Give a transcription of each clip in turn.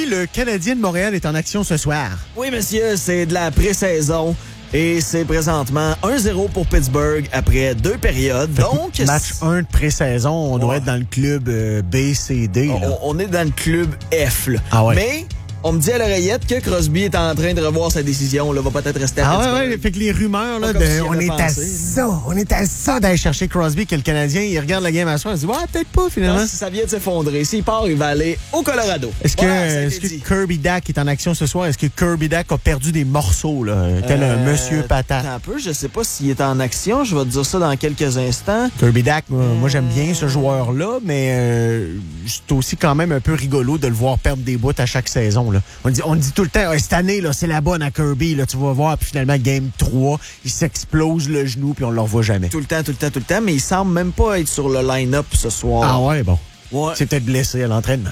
le Canadien de Montréal est en action ce soir. Oui, monsieur, c'est de la pré-saison. Et c'est présentement 1-0 pour Pittsburgh après 2 périodes. Donc, match 1 de pré-saison, on doit être dans le club B, C, D. On est dans le club F. Là. Ah ouais. Mais on me dit à l'oreillette que Crosby est en train de revoir sa décision. Là, va peut-être rester à Pittsburgh. Ouais. Fait que les rumeurs, là, on est à ça d'aller chercher Crosby, que le Canadien, il regarde la game à soi, il se dit, ouais, peut-être pas, finalement. Non, si ça vient de s'effondrer. S'il part, il va aller au Colorado. Est-ce que Kirby Dack est en action ce soir? Est-ce que Kirby Dack a perdu des morceaux, là, tel un monsieur patate? Un peu, je sais pas s'il est en action. Je vais te dire ça dans quelques instants. Kirby Dack, moi, j'aime bien ce joueur-là, mais c'est aussi quand même un peu rigolo de le voir perdre des bouts à chaque saison, là. On dit tout le temps, cette année, là, c'est la bonne à Kirby, là, tu vas voir, puis finalement, game 3, il s'explose le genou, puis on le revoit jamais. Tout le temps, mais il semble même pas être sur le line-up ce soir. Ah ouais, bon. Ouais. C'est peut-être blessé à l'entraînement.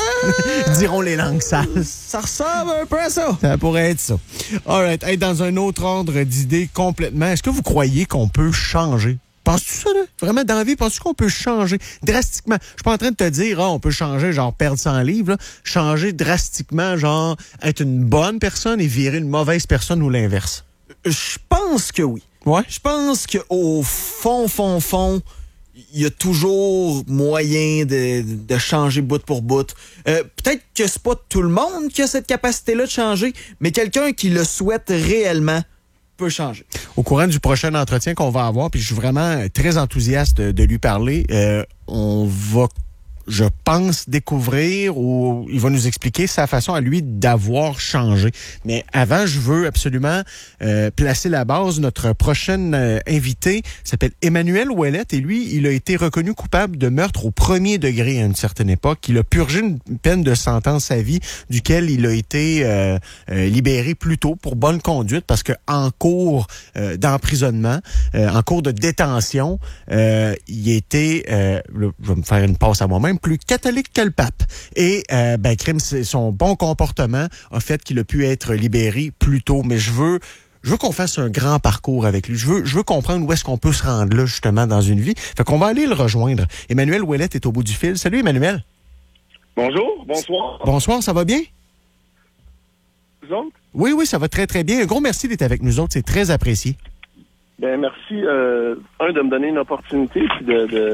Diront les langues sales. Ça ressemble un peu à ça. Ça pourrait être ça. All right. Hey, dans un autre ordre d'idées complètement, est-ce que vous croyez qu'on peut changer? Penses-tu ça, là? Vraiment, dans la vie, penses-tu qu'on peut changer drastiquement? Je suis pas en train de te dire, on peut changer, genre, perdre 100 livres, là. Changer drastiquement, genre, être une bonne personne et virer une mauvaise personne ou l'inverse. Je pense que oui. Ouais? Je pense qu'au fond, il y a toujours moyen de changer bout pour bout. Peut-être que c'est pas tout le monde qui a cette capacité-là de changer, mais quelqu'un qui le souhaite réellement peut changer. Au courant du prochain entretien qu'on va avoir, puis je suis vraiment très enthousiaste de lui parler, on va, je pense, découvrir ou il va nous expliquer sa façon à lui d'avoir changé. Mais avant, je veux absolument placer la base. Notre prochaine invité s'appelle Emmanuel Ouellette et lui, il a été reconnu coupable de meurtre au premier degré à une certaine époque. Il a purgé une peine de sentence à vie duquel il a été libéré plus tôt pour bonne conduite parce que en cours d'emprisonnement, en cours de détention, il était, je vais me faire une passe à moi-même, plus catholique que le pape. Et crime, son bon comportement a fait qu'il a pu être libéré plus tôt. Mais je veux qu'on fasse un grand parcours avec lui. Je veux comprendre où est-ce qu'on peut se rendre là, justement, dans une vie. Fait qu'on va aller le rejoindre. Emmanuel Ouellette est au bout du fil. Salut, Emmanuel. Bonjour, bonsoir. Bonsoir, ça va bien? Vous autres? Oui, ça va très, très bien. Un gros merci d'être avec nous autres. C'est très apprécié. Ben merci, de me donner une opportunité puis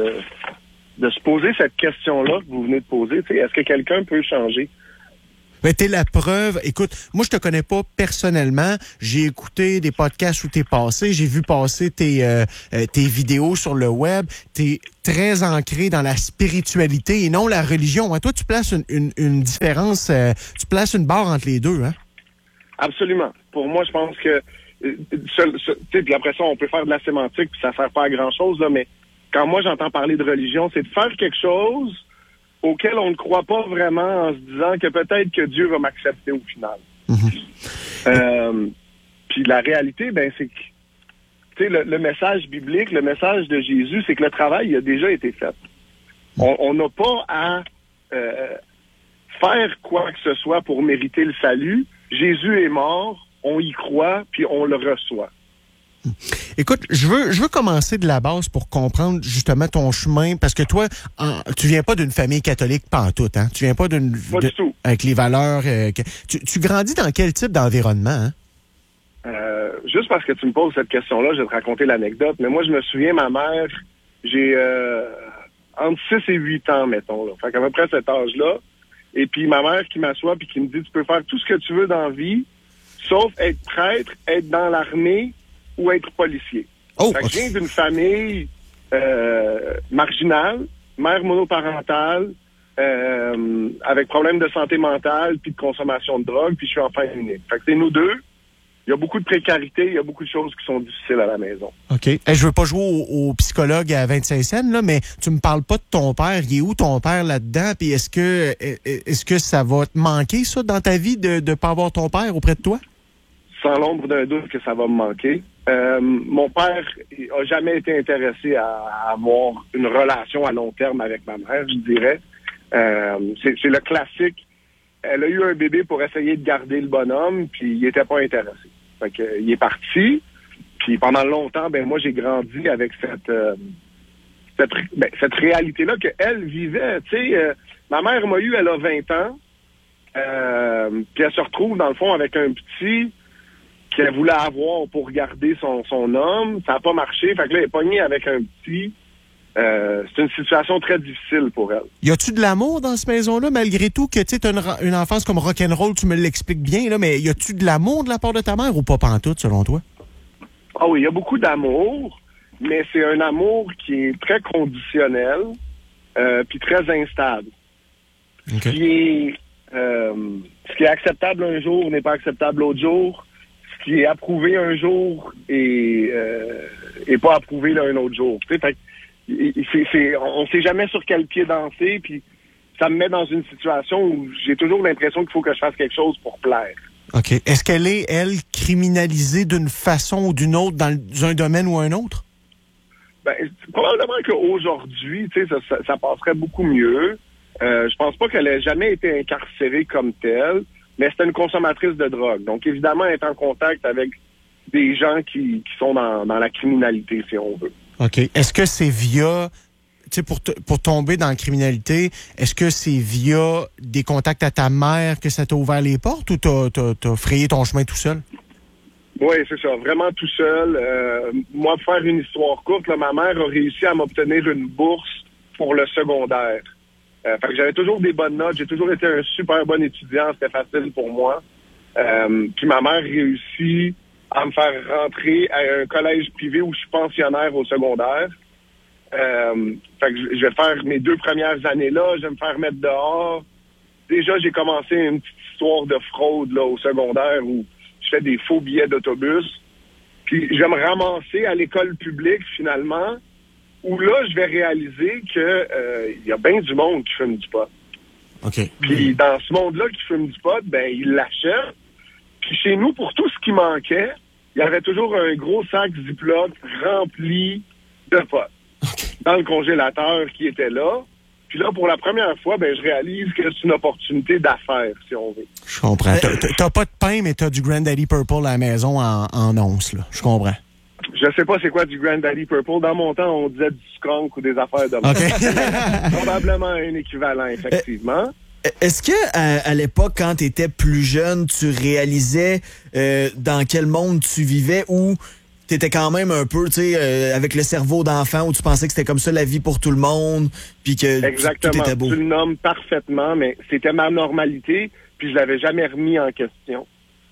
de se poser cette question-là que vous venez de poser. T'sais, est-ce que quelqu'un peut changer? Ben, t'es la preuve. Écoute, moi, je te connais pas personnellement. J'ai écouté des podcasts où t'es passé. J'ai vu passer tes vidéos sur le web. T'es très ancré dans la spiritualité et non la religion. Hein? Toi, tu places une différence, tu places une barre entre les deux, hein? Absolument. Pour moi, je pense que puis après ça, on peut faire de la sémantique puis ça sert pas à grand-chose, là, mais quand moi j'entends parler de religion, c'est de faire quelque chose auquel on ne croit pas vraiment en se disant que peut-être que Dieu va m'accepter au final. Mm-hmm. Puis la réalité, c'est que le message biblique, le message de Jésus, c'est que le travail a déjà été fait. On n'a pas à faire quoi que ce soit pour mériter le salut. Jésus est mort, on y croit, puis on le reçoit. Écoute, je veux commencer de la base pour comprendre justement ton chemin, parce que toi, tu viens pas d'une famille catholique pantoute, hein? Tu viens pas du tout. Avec les valeurs. Tu grandis dans quel type d'environnement, hein? Juste parce que tu me poses cette question-là, je vais te raconter l'anecdote, mais moi, je me souviens, ma mère, j'ai entre 6 et 8 ans, mettons, là. Fait qu'à peu près cet âge-là. Et puis ma mère qui m'assoit puis qui me dit, tu peux faire tout ce que tu veux dans la vie, sauf être prêtre, être dans l'armée ou être policier. Oh, fait que je viens d'une famille marginale, mère monoparentale, avec problème de santé mentale puis de consommation de drogue, puis je suis enfant unique. Fait que c'est nous deux. Il y a beaucoup de précarité, il y a beaucoup de choses qui sont difficiles à la maison. OK. Je veux pas jouer au psychologue à 25 cents, là, mais tu me parles pas de ton père. Il est où ton père là-dedans? Puis est-ce que ça va te manquer, ça, dans ta vie, de ne pas avoir ton père auprès de toi? Sans l'ombre d'un doute que ça va me manquer. Mon père a jamais été intéressé à avoir une relation à long terme avec ma mère, je dirais. C'est le classique. Elle a eu un bébé pour essayer de garder le bonhomme, puis il était pas intéressé. Fait que, il est parti, puis pendant longtemps, moi, j'ai grandi avec cette réalité-là qu'elle vivait. Tu sais, ma mère m'a eu, elle a 20 ans, Puis elle se retrouve, dans le fond, avec un petit qu'elle voulait avoir pour garder son homme. Ça n'a pas marché. Fait que là, elle est pognée avec un petit. C'est une situation très difficile pour elle. Y a-tu de l'amour dans cette maison-là, malgré tout, que tu as une enfance comme rock'n'roll, tu me l'expliques bien, là, mais y a-tu de l'amour de la part de ta mère ou pas pantoute, selon toi? Ah oui, il y a beaucoup d'amour, mais c'est un amour qui est très conditionnel, puis très instable. Okay. Ce qui est acceptable un jour n'est pas acceptable l'autre jour. Ce qui est approuvé un jour est pas approuvé là, un autre jour. Tu sais, fait, on sait jamais sur quel pied danser, puis ça me met dans une situation où j'ai toujours l'impression qu'il faut que je fasse quelque chose pour plaire. OK. Est-ce qu'elle est, elle, criminalisée d'une façon ou d'une autre dans un domaine ou un autre? Ben, probablement qu'aujourd'hui, tu sais, ça passerait beaucoup mieux. Je pense pas qu'elle ait jamais été incarcérée comme telle, mais c'était une consommatrice de drogue. Donc, évidemment, elle est en contact avec des gens qui sont dans la criminalité, si on veut. OK. Est-ce que c'est via, tu sais, pour tomber dans la criminalité, est-ce que c'est via des contacts à ta mère que ça t'a ouvert les portes ou t'as frayé ton chemin tout seul? Oui, c'est ça. Vraiment tout seul. Moi, pour faire une histoire courte, là, ma mère a réussi à m'obtenir une bourse pour le secondaire. Fait que j'avais toujours des bonnes notes. J'ai toujours été un super bon étudiant. C'était facile pour moi. Puis ma mère réussit à me faire rentrer à un collège privé où je suis pensionnaire au secondaire. Fait que je vais faire mes 2 premières années là. Je vais me faire mettre dehors. Déjà, j'ai commencé une petite histoire de fraude là au secondaire où je fais des faux billets d'autobus. Puis je vais me ramasser à l'école publique finalement, où là, je vais réaliser que y a bien du monde qui fume du pot. OK. Puis dans ce monde-là qui fume du pot, ben ils l'achètent. Puis chez nous, pour tout ce qui manquait, il y avait toujours un gros sac Ziploc rempli de pot. Okay. Dans le congélateur qui était là. Puis là, pour la première fois, ben je réalise que c'est une opportunité d'affaires, si on veut. Je comprends. T'as pas de pain, mais t'as du Granddaddy Purple à la maison en once, là. Je comprends. Je sais pas c'est quoi du Granddaddy Purple. Dans mon temps, on disait du skunk ou des affaires de OK. Probablement un équivalent, effectivement. Est-ce que à l'époque, quand tu étais plus jeune, tu réalisais dans quel monde tu vivais ou tu étais quand même un peu, tu sais, avec le cerveau d'enfant où tu pensais que c'était comme ça la vie pour tout le monde, puis que exactement. tout était beau? Tu le nommes parfaitement, mais c'était ma normalité, puis je l'avais jamais remis en question.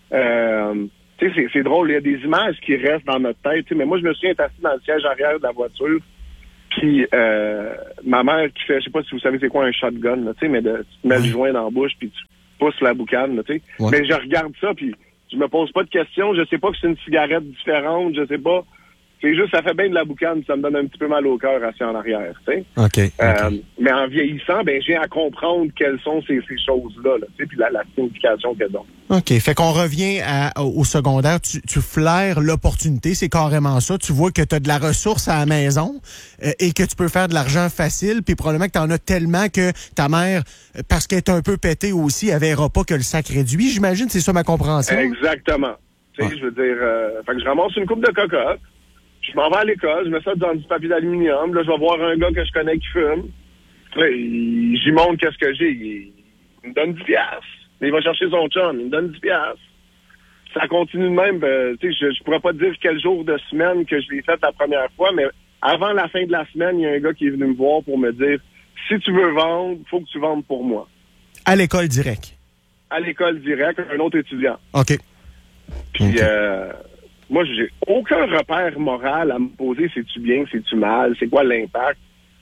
Tu sais, c'est drôle, il y a des images qui restent dans notre tête, mais moi, je me souviens être assis dans le siège arrière de la voiture, puis ma mère qui fait, je sais pas si vous savez c'est quoi un shotgun, là, tu sais, mais tu te mets le joint dans la bouche, puis tu pousses la boucane, là, tu sais. Ouais. Mais je regarde ça, puis je me pose pas de questions, je sais pas que c'est une cigarette différente, je sais pas. C'est juste, ça fait bien de la boucane, ça me donne un petit peu mal au cœur assis en arrière, tu sais. OK. Mais en vieillissant, ben j'ai à comprendre quelles sont ces choses-là, là, tu sais, puis la signification qu'elles ont. OK. Fait qu'on revient au secondaire. Tu flaires l'opportunité, c'est carrément ça. Tu vois que tu as de la ressource à la maison et que tu peux faire de l'argent facile, puis probablement que tu en as tellement que ta mère, parce qu'elle est un peu pétée aussi, elle verra pas que le sac réduit. J'imagine, c'est ça ma compréhension. Exactement. Tu sais, je veux dire, fait que je ramasse une coupe de cocotte, je m'en vais à l'école, je mets ça dans du papier d'aluminium, là, je vais voir un gars que je connais qui fume. Là, j'y montre qu'est-ce que j'ai. Il me donne 10 piastres. Il va chercher son chum, il me donne 10 piastres. Ça continue de même. Tu sais, je pourrais pas te dire quel jour de semaine que je l'ai fait la première fois, mais avant la fin de la semaine, il y a un gars qui est venu me voir pour me dire si tu veux vendre, faut que tu vendes pour moi. À l'école direct. À l'école direct, un autre étudiant. OK. Puis moi, j'ai aucun repère moral à me poser. C'est-tu bien, c'est-tu mal, c'est quoi l'impact?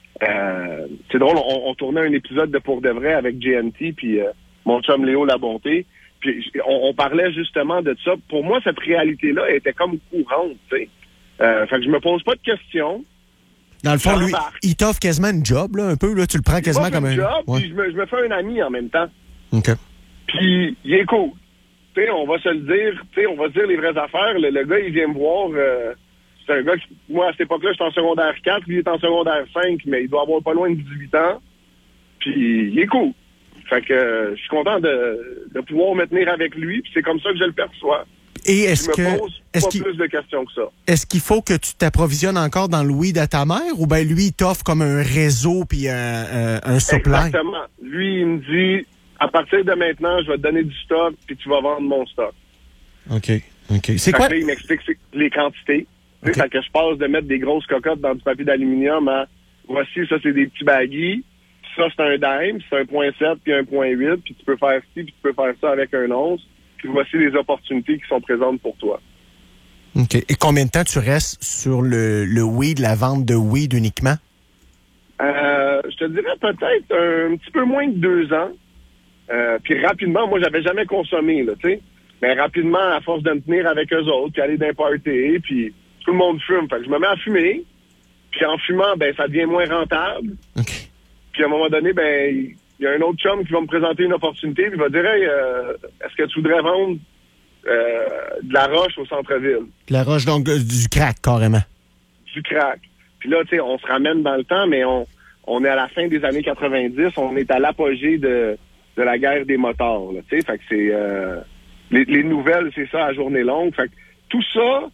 C'est drôle, on tournait un épisode de Pour de vrai avec GNT, puis mon chum Léo Labonté. Puis on parlait justement de ça. Pour moi, cette réalité-là était comme courante, tu sais. Fait que je me pose pas de questions. Dans le fond, lui, il t'offre quasiment une job, là, un peu. Là, tu le prends quasiment comme un job. Ouais. Puis je me fais un ami en même temps. OK. Puis il est cool. Tu sais, on va se le dire, tu sais, on va se dire les vraies affaires. Le gars, il vient me voir. C'est un gars qui, moi, à cette époque-là, j'étais en secondaire 4, lui, il est en secondaire 5, mais il doit avoir pas loin de 18 ans. Puis il est cool. Fait que je suis content de pouvoir me tenir avec lui, puis c'est comme ça que je le perçois. Et est-ce je me que pose pas plus de questions que ça. Est-ce qu'il faut que tu t'approvisionnes encore dans le weed à ta mère ou bien lui, il t'offre comme un réseau puis un supply? Exactement. Lui, il me dit, à partir de maintenant, je vais te donner du stock, puis tu vas vendre mon stock. OK. C'est quoi? Là, il m'explique les quantités. Okay. Fait que je passe de mettre des grosses cocottes dans du papier d'aluminium à, voici, ça, c'est des petits baggies. Ça, c'est un dime, c'est 1.7 puis 1.8, puis tu peux faire ci, puis tu peux faire ça avec un once. Puis voici les opportunités qui sont présentes pour toi. OK. Et combien de temps tu restes sur le weed, la vente de weed uniquement? Je te dirais peut-être un petit peu moins de 2 ans. Puis rapidement, moi, j'avais jamais consommé, là, tu sais. Mais rapidement, à force de me tenir avec eux autres, puis aller dans un party, puis tout le monde fume. Fait que je me mets à fumer. Puis en fumant, ben ça devient moins rentable. OK. Puis à un moment donné, ben il y a un autre chum qui va me présenter une opportunité, puis il va dire, hey, est-ce que tu voudrais vendre de la roche au centre-ville? De la roche, donc du crack, carrément. Du crack. Puis là, tu sais, on se ramène dans le temps, mais on est à la fin des années 90, on est à l'apogée de la guerre des motards, là, tu sais, fait que c'est... les nouvelles, c'est ça, à journée longue. Fait que tout ça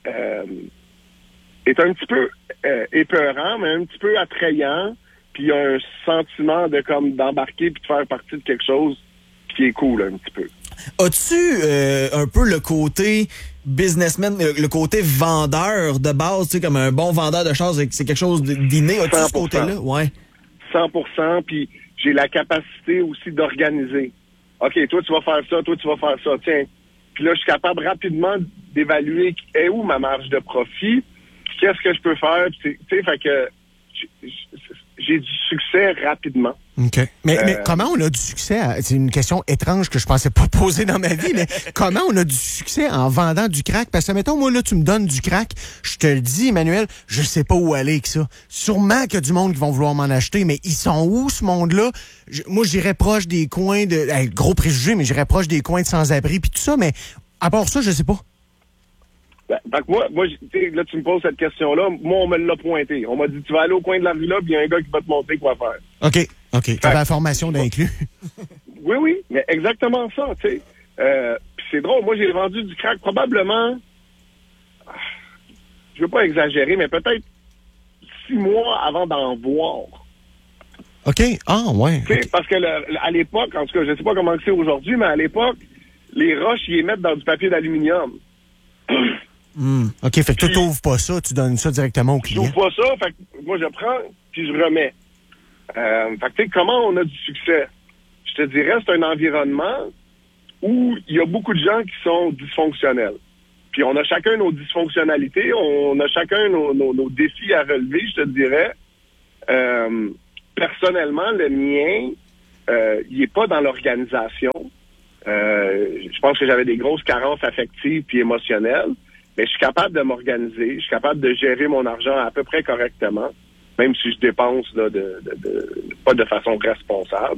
est un petit peu épeurant, mais un petit peu attrayant, puis il y a un sentiment de comme d'embarquer puis de faire partie de quelque chose qui est cool, un petit peu. As-tu un peu le côté businessman, le côté vendeur de base, tu sais, comme un bon vendeur de choses, c'est quelque chose d'inné? As-tu 100%. ce côté-là? Ouais. 100%, puis j'ai la capacité aussi d'organiser. OK, toi, tu vas faire ça, toi, tu vas faire ça, tiens. Puis là, je suis capable rapidement d'évaluer est où ma marge de profit, puis qu'est-ce que je peux faire, tu sais, fait que j'ai du succès rapidement. OK. Mais comment on a du succès? C'est une question étrange que je pensais pas poser dans ma vie, mais comment on a du succès en vendant du crack? Parce que, mettons, moi, là, tu me donnes du crack, je te le dis, Emmanuel, je sais pas où aller avec ça. Sûrement qu'il y a du monde qui vont vouloir m'en acheter, mais ils sont où, ce monde-là? Moi, j'irais proche des coins de... gros préjugé, mais j'irais proche des coins de sans-abri puis tout ça, mais à part ça, je sais pas. Fait que moi, là, tu me poses cette question-là. Moi, on me l'a pointé. On m'a dit, tu vas aller au coin de la rue là, puis il y a un gars qui va te montrer quoi faire. OK. T'avais la formation d'inclus. Oui, mais exactement ça, tu sais. Puis c'est drôle. Moi, j'ai vendu du crack probablement, je veux pas exagérer, mais peut-être 6 mois avant d'en voir. OK. Ah, ouais. Okay. Parce que à l'époque, en tout cas, je sais pas comment c'est aujourd'hui, mais à l'époque, les roches, ils les mettent dans du papier d'aluminium. OK, fait que tu n'ouvres pas ça, tu donnes ça directement au client. Je n'ouvre pas ça, fait que moi je prends, puis je remets. Fait que tu sais, comment on a du succès? Je te dirais, c'est un environnement où il y a beaucoup de gens qui sont dysfonctionnels. Puis on a chacun nos dysfonctionnalités, on a chacun nos défis à relever, je te dirais. Personnellement, le mien, il n'est pas dans l'organisation. Je pense que j'avais des grosses carences affectives puis émotionnelles. Mais je suis capable de m'organiser, je suis capable de gérer mon argent à peu près correctement, même si je dépense là, pas de façon responsable.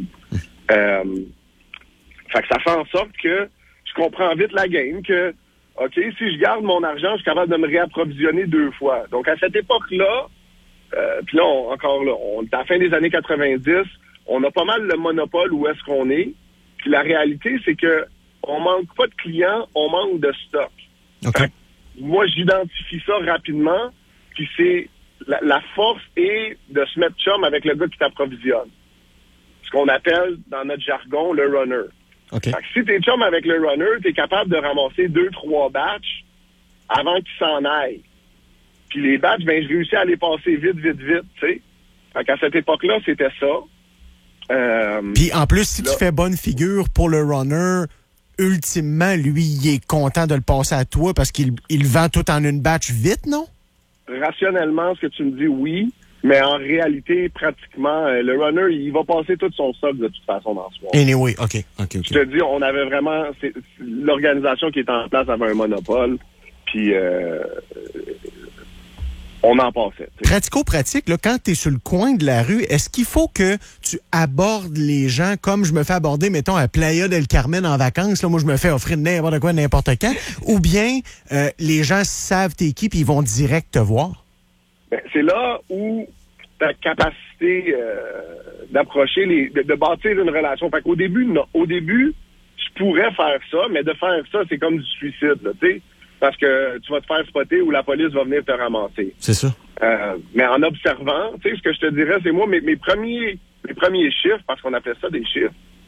Fait que ça fait en sorte que je comprends vite la game, que OK, si je garde mon argent, je suis capable de me réapprovisionner 2 fois. Donc à cette époque-là, puis là, on est à la fin des années 90, on a pas mal le monopole où est-ce qu'on est. Puis la réalité, c'est que on manque pas de clients, on manque de stock. Okay. Moi, j'identifie ça rapidement, puis c'est la force est de se mettre chum avec le gars qui t'approvisionne. Ce qu'on appelle, dans notre jargon, le runner. Okay. Fait que si t'es chum avec le runner, t'es capable de ramasser 2-3 batchs avant qu'il s'en aille. Puis les batchs, ben je réussis à les passer vite, tu sais. Fait qu'à cette époque-là, c'était ça. Puis en plus, si tu fais bonne figure pour le runner... Ultimement, lui, il est content de le passer à toi parce qu'il vend tout en une batch vite, non? Rationnellement, ce que tu me dis, oui. Mais en réalité, pratiquement, le runner, il va passer tout son stock de toute façon dans ce mois. Anyway, OK. Je te dis, on avait vraiment... l'organisation qui était en place avait un monopole. Puis... on en passait. Pratico-pratique, là, quand tu es sur le coin de la rue, est-ce qu'il faut que tu abordes les gens comme je me fais aborder, mettons, à Playa del Carmen en vacances? Là, moi, je me fais offrir n'importe quoi, n'importe quand. Ou bien les gens savent t'es qui puis ils vont direct te voir? Ben, c'est là où ta capacité d'approcher, de bâtir une relation. Fait qu'au début, non. Au début, je pourrais faire ça, mais de faire ça, c'est comme du suicide, là, tu sais. Parce que tu vas te faire spotter ou la police va venir te ramasser. C'est ça. Mais en observant, tu sais, ce que je te dirais, c'est moi, mes premiers chiffres, parce qu'on appelait ça des chiffres,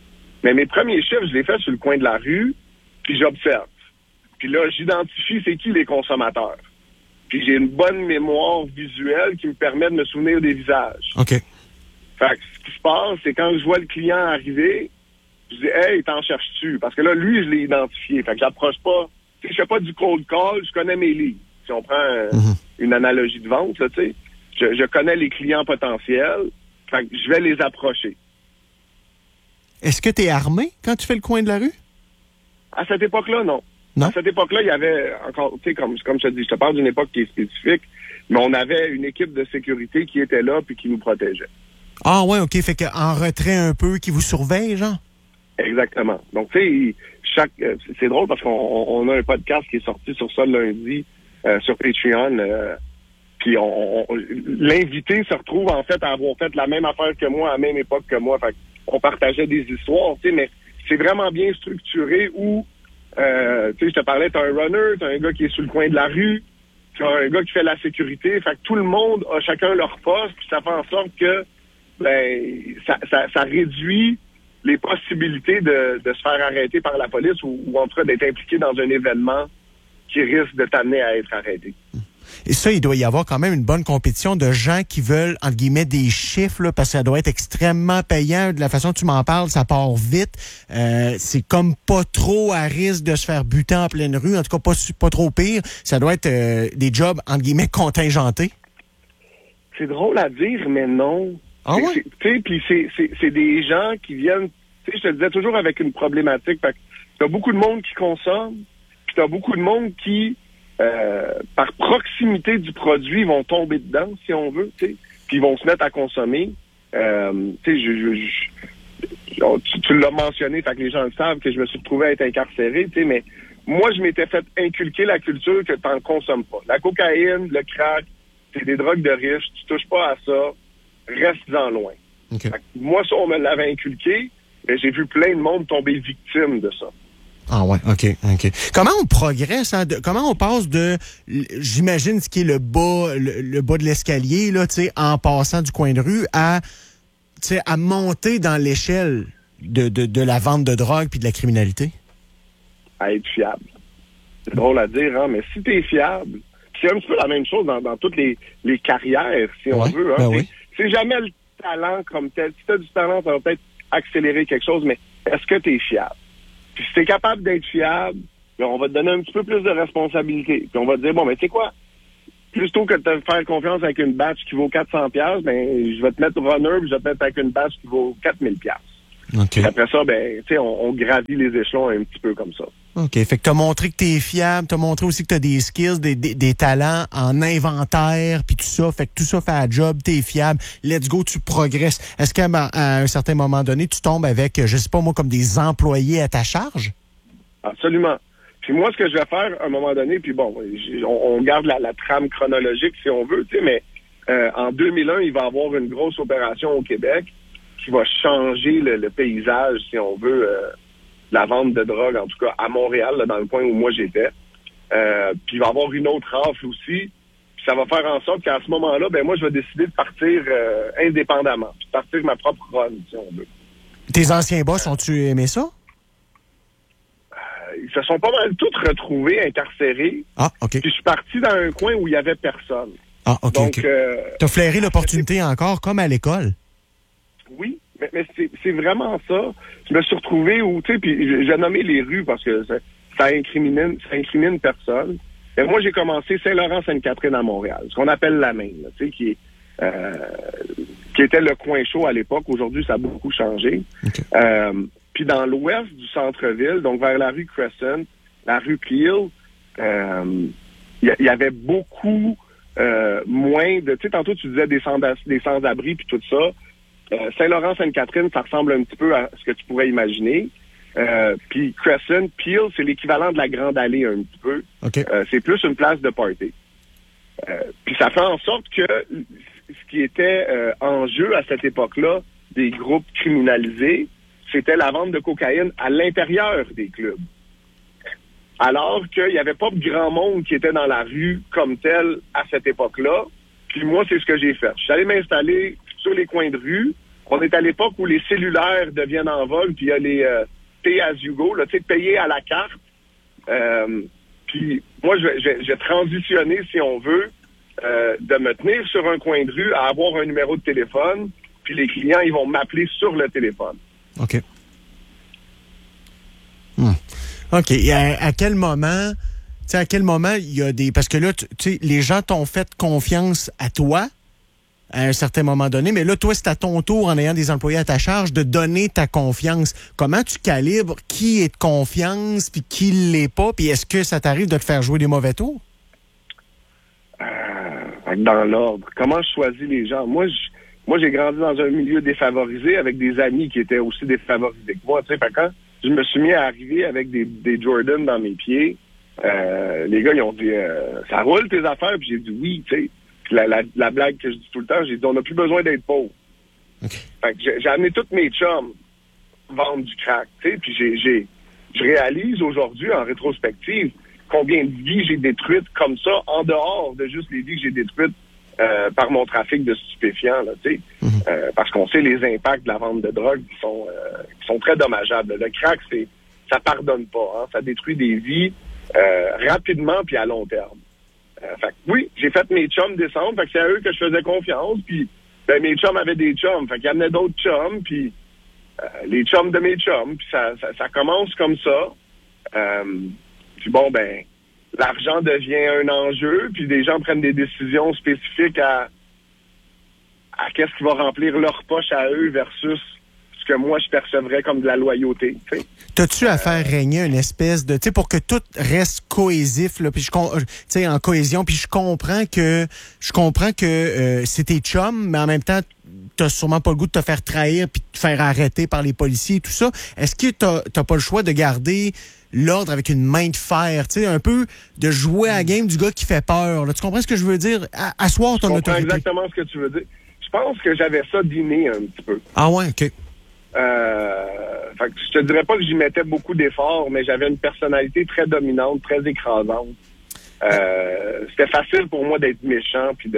Mais mes premiers chiffres, je les fais sur le coin de la rue, puis j'observe. Puis là, j'identifie c'est qui les consommateurs. Puis j'ai une bonne mémoire visuelle qui me permet de me souvenir des visages. OK. Fait que ce qui se passe, c'est quand je vois le client arriver, je dis « Hey, t'en cherches-tu? » Parce que là, lui, je l'ai identifié. Fait que j'approche pas. Tu sais, je fais pas du cold call, je connais mes leads. Si on prend une analogie de vente, là, tu sais, je connais les clients potentiels. Fait que je vais les approcher. Est-ce que tu es armé quand tu fais le coin de la rue? À cette époque-là, non. Non. À cette époque-là, il y avait encore, tu sais, comme je te dis, je te parle d'une époque qui est spécifique, mais on avait une équipe de sécurité qui était là puis qui nous protégeait. Ah ouais, OK. Fait qu'en retrait un peu, qui vous surveille, genre? Exactement. Donc, tu sais, c'est drôle parce qu'on a un podcast qui est sorti sur ça lundi sur Patreon. Puis l'invité se retrouve en fait à avoir fait la même affaire que moi à la même époque que moi. Fait qu'on partageait des histoires, tu sais, mais c'est vraiment bien structuré où tu sais, je te parlais, t'as un runner, t'as un gars qui est sur le coin de la rue, t'as un gars qui fait la sécurité. Fait que tout le monde a chacun leur poste, puis ça fait en sorte que ça réduit les possibilités de se faire arrêter par la police ou en tout cas d'être impliqué dans un événement qui risque de t'amener à être arrêté. Et ça, il doit y avoir quand même une bonne compétition de gens qui veulent, entre guillemets, des chiffres, là, parce que ça doit être extrêmement payant. De la façon que tu m'en parles, ça part vite. C'est comme pas trop à risque de se faire buter en pleine rue. En tout cas, pas trop pire. Ça doit être des jobs, entre guillemets, contingentés. C'est drôle à dire, mais non. Ah ouais? Tu sais, puis c'est des gens qui viennent, tu sais, je te disais toujours avec une problématique. Fait que t'as beaucoup de monde qui consomme, puis t'as beaucoup de monde qui, par proximité du produit, vont tomber dedans, si on veut, tu sais, puis ils vont se mettre à consommer. Tu sais, tu l'as mentionné, fait que les gens le savent que je me suis retrouvé à être incarcéré, tu sais, mais moi, je m'étais fait inculquer la culture que t'en consommes pas. La cocaïne, le crack, c'est des drogues de riches, tu touches pas à ça, reste-en loin. Okay. Moi, ça, on me l'avait inculqué, mais j'ai vu plein de monde tomber victime de ça. Ah ouais, OK. Comment on progresse, hein? Comment on passe de, j'imagine, ce qui est le bas de l'escalier, là, tu sais, en passant du coin de rue à monter dans l'échelle de la vente de drogue puis de la criminalité? À être fiable. C'est drôle à dire, hein, mais si t'es fiable, c'est un petit peu la même chose dans toutes les carrières, si on veut. Hein, oui. C'est jamais le talent comme tel. Si t'as du talent, ça va peut-être accélérer quelque chose, mais est-ce que t'es fiable? Puis si t'es capable d'être fiable, bien, on va te donner un petit peu plus de responsabilité. Puis on va te dire, bon, mais tu sais quoi? Plutôt que de te faire confiance avec une batch qui vaut 400$, ben je vais te mettre runner, puis je vais te mettre avec une batch qui vaut 4000$. Okay. Après ça, ben, tu sais, on gravit les échelons un petit peu comme ça. OK. Fait que t'as montré que t'es fiable, t'as montré aussi que t'as des skills, des talents en inventaire, puis tout ça. Fait que tout ça fait un job, t'es fiable. Let's go, tu progresses. Est-ce qu'à un certain moment donné, tu tombes avec, je sais pas moi, comme des employés à ta charge? Absolument. Puis moi, ce que je vais faire à un moment donné, puis bon, on garde la trame chronologique si on veut, tu sais, mais en 2001, il va y avoir une grosse opération au Québec qui va changer le paysage, si on veut, la vente de drogue, en tout cas à Montréal, là, dans le coin où moi j'étais. Puis il va y avoir une autre rafle aussi. Puis ça va faire en sorte qu'à ce moment-là, ben moi, je vais décider de partir indépendamment, puis de partir ma propre run, si on veut. Tes anciens boss, ont-tu aimé ça? Ils se sont pas mal tous retrouvés incarcérés. Ah, OK. Puis je suis parti dans un coin où il y avait personne. Ah, OK. Donc, t'as flairé l'opportunité encore, comme à l'école? Oui, mais c'est vraiment ça. Je me suis retrouvé où, tu sais, puis j'ai nommé les rues parce que ça incrimine personne. Et moi, j'ai commencé Saint-Laurent-Sainte-Catherine à Montréal, ce qu'on appelle la Main, tu sais, qui était le coin chaud à l'époque. Aujourd'hui, ça a beaucoup changé. Okay. Puis dans l'ouest du centre-ville, donc vers la rue Crescent, la rue Peel, il y avait beaucoup moins de... Tu sais, tantôt, tu disais des sans-abri puis tout ça. Saint-Laurent-Sainte-Catherine, ça ressemble un petit peu à ce que tu pourrais imaginer. Puis Crescent, Peel, c'est l'équivalent de la Grande Allée un petit peu. Okay. C'est plus une place de party. Puis ça fait en sorte que ce qui était en jeu à cette époque-là, des groupes criminalisés, c'était la vente de cocaïne à l'intérieur des clubs. Alors qu'il n'y avait pas de grand monde qui était dans la rue comme tel à cette époque-là. Puis moi, c'est ce que j'ai fait. Je suis allé m'installer sur les coins de rue, on est à l'époque où les cellulaires deviennent en vogue, puis il y a les pay as you go, là, tu sais, payer à la carte. Puis moi, j'ai transitionné, si on veut, de me tenir sur un coin de rue à avoir un numéro de téléphone, puis les clients, ils vont m'appeler sur le téléphone. OK. OK. Et à quel moment, tu sais, il y a des... Parce que là, tu sais, les gens t'ont fait confiance à toi à un certain moment donné, mais là, toi, c'est à ton tour, en ayant des employés à ta charge, de donner ta confiance. Comment tu calibres qui est de confiance puis qui l'est pas, puis est-ce que ça t'arrive de te faire jouer des mauvais tours? Dans l'ordre. Comment je choisis les gens? Moi, j'ai grandi dans un milieu défavorisé avec des amis qui étaient aussi défavorisés que moi. Tu sais, quand je me suis mis à arriver avec des Jordan dans mes pieds, les gars, ils ont dit ça roule tes affaires? Puis j'ai dit oui, tu sais. Puis la blague que je dis tout le temps, j'ai dit on n'a plus besoin d'être pauvre. Okay. Fait que j'ai amené tous mes chums vendre du crack, tu sais. Puis je réalise aujourd'hui, en rétrospective, combien de vies j'ai détruites comme ça, en dehors de juste les vies que j'ai détruites par mon trafic de stupéfiants, là, tu sais. Parce qu'on sait les impacts de la vente de drogue qui sont très dommageables. Le crack, ça pardonne pas, hein. Ça détruit des vies rapidement puis à long terme. Fait que oui, j'ai fait mes chums descendre, fait que c'est à eux que je faisais confiance, puis ben, mes chums avaient des chums, fait qu'ils amenaient d'autres chums, puis les chums de mes chums, puis ça commence comme ça. Puis bon, ben, l'argent devient un enjeu, puis des gens prennent des décisions spécifiques à qu'est-ce qui va remplir leur poche à eux versus ce que moi je percevrais comme de la loyauté. T'sais. T'as-tu à faire régner une espèce de, tu sais, pour que tout reste cohésif, là, puis en cohésion, puis je comprends que c'est tes chums, mais en même temps, t'as sûrement pas le goût de te faire trahir puis de te faire arrêter par les policiers et tout ça. Est-ce que t'as pas le choix de garder l'ordre avec une main de fer, tu sais, un peu de jouer à la game du gars qui fait peur, là. Tu comprends ce que je veux dire? Asseoir ton autorité. Je comprends exactement ce que tu veux dire. Je pense que j'avais ça d'inné un petit peu. Ah ouais, OK. Fait que je te dirais pas que j'y mettais beaucoup d'efforts, mais j'avais une personnalité très dominante, très écrasante. C'était facile pour moi d'être méchant puis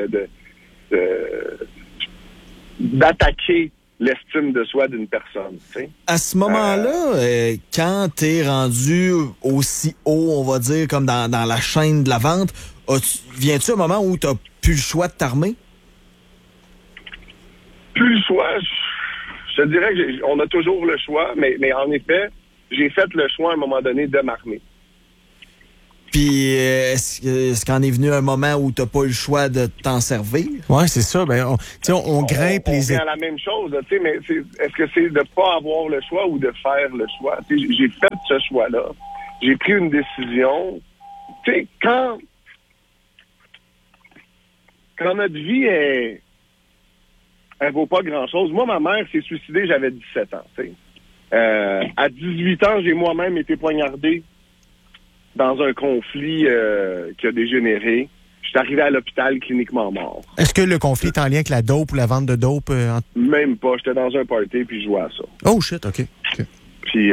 d'attaquer l'estime de soi d'une personne. T'sais. À ce moment-là, quand t'es rendu aussi haut, on va dire, comme dans la chaîne de la vente, viens-tu à un moment où t'as plus le choix de t'armer? Plus le choix, je te dirais qu'on a toujours le choix, mais en effet, j'ai fait le choix à un moment donné de m'armer. Puis, est-ce qu'en est venu un moment où t'as pas eu le choix de t'en servir? Oui, c'est ça. Ben, on grimpe les... On vient à la même chose, tu sais, mais est-ce que c'est de pas avoir le choix ou de faire le choix? Tu sais, j'ai fait ce choix-là. J'ai pris une décision. Tu sais, quand notre vie elle vaut pas grand-chose. Moi, ma mère s'est suicidée, j'avais 17 ans, tu sais. À 18 ans, j'ai moi-même été poignardé dans un conflit qui a dégénéré. Je suis arrivé à l'hôpital cliniquement mort. Est-ce que le conflit est en lien avec la dope ou la vente de dope? Même pas. J'étais dans un party puis je jouais à ça. Oh shit, OK. Puis,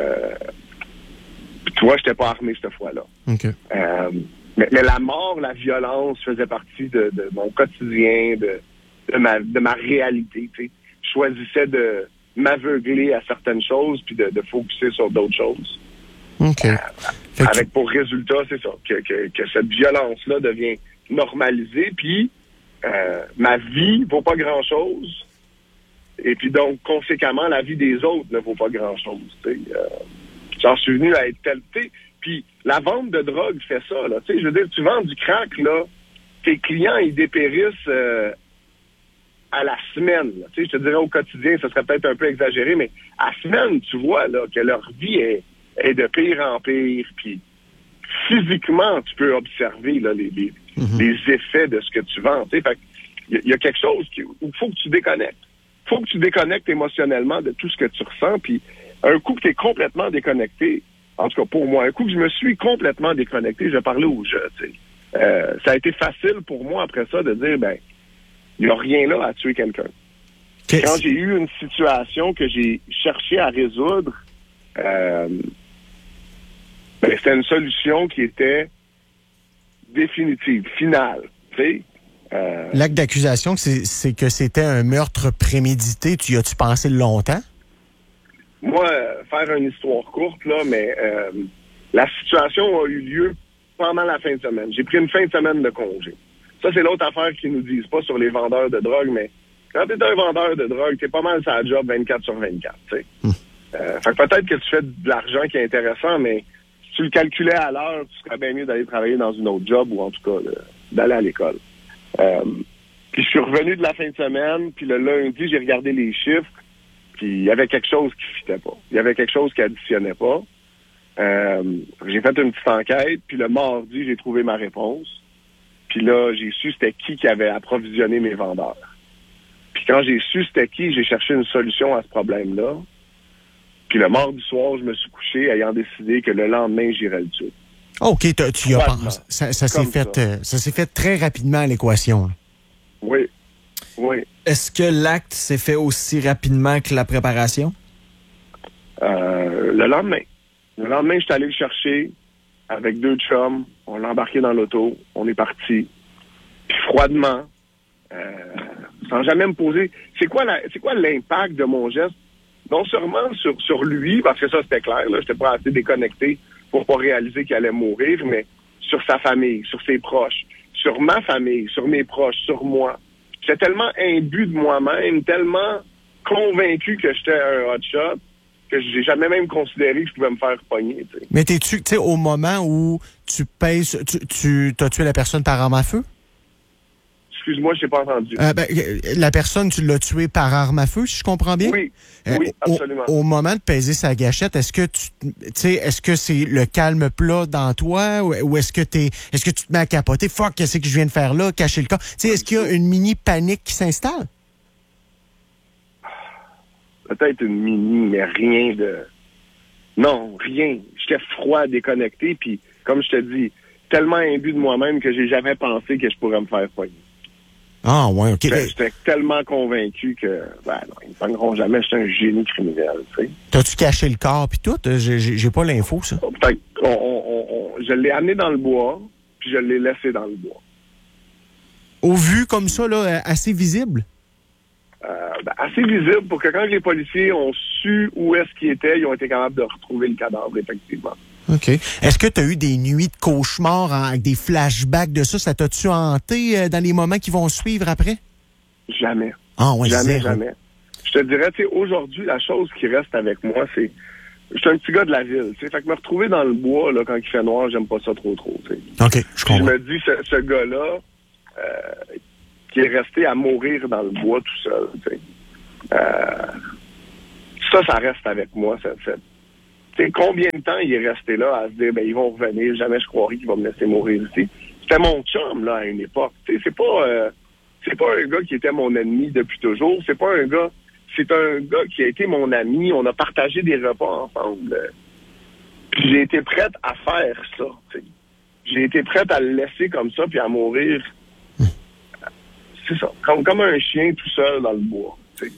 tu vois, j'étais pas armé cette fois-là. OK. Mais la mort, la violence faisait partie de mon quotidien, de ma réalité. Tu sais. Je choisissais de m'aveugler à certaines choses puis de focusser sur d'autres choses. OK. Avec pour résultat, c'est ça, que cette violence-là devient normalisée, puis ma vie vaut pas grand-chose, et puis donc, conséquemment, la vie des autres ne vaut pas grand-chose. J'en suis venu à être tel... Puis la vente de drogue fait ça, là. Je veux dire, tu vends du crack, là, tes clients, ils dépérissent à la semaine. Je te dirais au quotidien, ça serait peut-être un peu exagéré, mais à la semaine, tu vois là que leur vie est de pire en pire, puis physiquement, tu peux observer là, les effets de ce que tu vends. Fait il y a quelque chose où il faut que tu déconnectes. Il faut que tu déconnectes émotionnellement de tout ce que tu ressens, puis un coup que tu es complètement déconnecté, en tout cas pour moi, un coup que je me suis complètement déconnecté, je parlais aux jeux, ça a été facile pour moi après ça de dire, ben, il n'y a rien là à tuer quelqu'un. Quand j'ai eu une situation que j'ai cherché à résoudre, c'était une solution qui était définitive, finale. Tu sais, L'acte d'accusation, c'est que c'était un meurtre prémédité. Tu y as-tu pensé longtemps? Moi, faire une histoire courte, là, mais la situation a eu lieu pendant la fin de semaine. J'ai pris une fin de semaine de congé. Ça, c'est l'autre affaire qu'ils nous disent pas sur les vendeurs de drogue, mais quand t'es un vendeur de drogue, t'es pas mal sur la job 24 sur 24, tu sais. Fait que peut-être que tu fais de l'argent qui est intéressant, mais si tu le calculais à l'heure, tu serais bien mieux d'aller travailler dans une autre job ou en tout cas d'aller à l'école. Puis je suis revenu de la fin de semaine, puis le lundi, j'ai regardé les chiffres, puis il y avait quelque chose qui fitait pas. Il y avait quelque chose qui additionnait pas. J'ai fait une petite enquête, puis le mardi, j'ai trouvé ma réponse. Puis là, j'ai su c'était qui avait approvisionné mes vendeurs. Puis quand j'ai su c'était qui, j'ai cherché une solution à ce problème-là. Puis le mardi soir, je me suis couché ayant décidé que le lendemain, j'irais le tuer. OK, tu y as pensé. Ça s'est fait très rapidement à l'équation. Oui. Est-ce que l'acte s'est fait aussi rapidement que la préparation? Le lendemain. Le lendemain, je suis allé le chercher avec 2 chums. On l'a embarqué dans l'auto. On est parti. Puis froidement, sans jamais me poser... C'est quoi l'impact de mon geste? Non seulement sur lui, parce que ça, c'était clair. Là, j'étais pas assez déconnecté pour pas réaliser qu'il allait mourir, mais sur sa famille, sur ses proches, sur ma famille, sur mes proches, sur moi. J'étais tellement imbu de moi-même, tellement convaincu que j'étais un hotshot, que j'ai jamais même considéré que je pouvais me faire pogner. T'sais. Mais tu sais, au moment où tu pèses, tu as tué la personne par arme à feu? Excuse-moi, je t'ai pas entendu. La personne, tu l'as tuée par arme à feu, si je comprends bien? Oui, absolument. Au moment de peser sa gâchette, est-ce que c'est le calme plat dans toi ou est-ce que tu te mets à capoter? Fuck, qu'est-ce que je viens de faire là? Cacher le corps. Est-ce qu'il y a une mini panique qui s'installe? Peut-être une mini, mais rien de... Non, rien. J'étais froid, déconnecté, puis comme je te dis, tellement imbu de moi-même que j'ai jamais pensé que je pourrais me faire pogner. Ah, ouais, OK. J'étais tellement convaincu que, non, ils ne pogneront jamais, j'étais un génie criminel, tu sais. T'as-tu caché le corps puis tout? J'ai pas l'info, ça. Peut-être je l'ai amené dans le bois, puis je l'ai laissé dans le bois. Au vu comme ça, là, assez visible? Assez visible pour que quand les policiers ont su où est-ce qu'il était, ils ont été capables de retrouver le cadavre, effectivement. OK. Est-ce que tu as eu des nuits de cauchemars avec des flashbacks de ça? Ça t'a-tu hanté dans les moments qui vont suivre après? Jamais. Ah, ouais, Jamais. Je te dirais, tu sais, aujourd'hui, la chose qui reste avec moi, c'est... Je suis un petit gars de la ville, tu sais. Fait que me retrouver dans le bois, là, quand il fait noir, j'aime pas ça trop, tu sais. OK, je comprends. Je me dis, ce gars-là, qui est resté à mourir dans le bois tout seul, tu sais. Ça reste avec moi, T'sais, combien de temps il est resté là à se dire, ils vont revenir, jamais je croirais qu'il va me laisser mourir ici. C'était mon chum, là, à une époque. C'est pas un gars qui était mon ennemi depuis toujours. C'est un gars qui a été mon ami. On a partagé des repas ensemble. Puis j'ai été prête à faire ça, t'sais. J'ai été prête à le laisser comme ça, puis à mourir. C'est ça. Comme un chien tout seul dans le bois, t'sais.